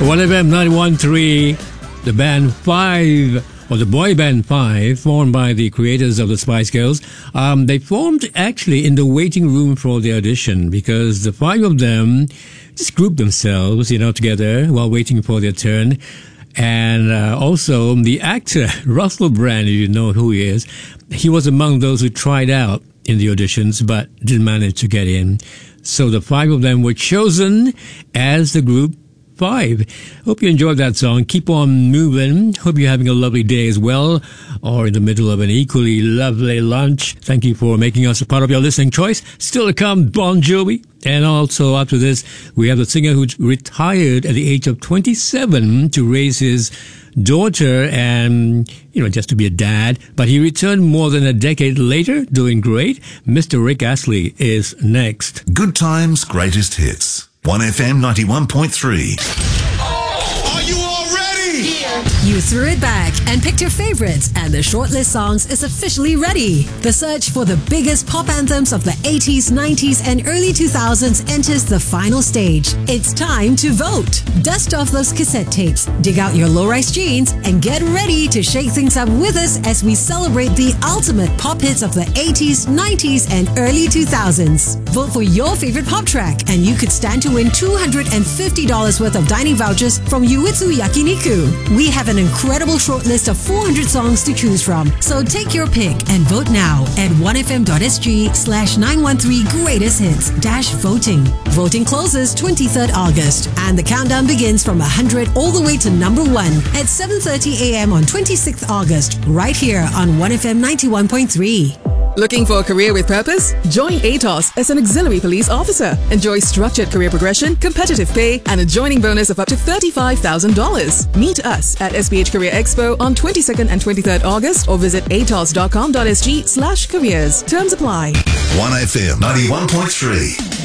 1FM 91.3, the band 5, or the boy band 5, formed by the creators of the Spice Girls. They formed actually in the waiting room for the audition because the 5 of them just grouped themselves, together while waiting for their turn. And also the actor, Russell Brand, if you know who he is, he was among those who tried out in the auditions but didn't manage to get in. So the 5 of them were chosen as the group 5. Hope you enjoyed that song. Keep on moving. Hope you're having a lovely day as well, or in the middle of an equally lovely lunch. Thank you for making us a part of your listening choice. Still to come, Bon Jovi. And also after this, we have the singer who retired at the age of 27 to raise his daughter and, just to be a dad. But he returned more than a decade later, doing great. Mr. Rick Astley is next. Good times, greatest hits. 1FM 91.3. Are you all ready? Yeah. You threw it back and picked your favorites, and the shortlist songs is officially ready. The search for the biggest pop anthems of the 80s, 90s, and early 2000s enters the final stage. It's time to vote. Dust off those cassette tapes, dig out your low-rise jeans, and get ready to shake things up with us as we celebrate the ultimate pop hits of the 80s, 90s, and early 2000s. Vote for your favorite pop track, and you could stand to win $250 worth of dining vouchers from Yuitsu Yakiniku. We have an incredible shortlist of 400 songs to choose from, so take your pick and vote now at 1fm.sg/913greatest-hits-voting. Voting closes 23rd August, and the countdown begins from 100 all the way to number 1 at 7:30 a.m. on 26th August, right here on 1FM 91.3. Looking for a career with purpose? Join ATOS as an auxiliary police officer. Enjoy structured career progression, competitive pay, and a joining bonus of up to $35,000. Meet us at SPH Career Expo on 22nd and 23rd August or visit atos.com.sg/careers. Terms apply. 1FM 91.3.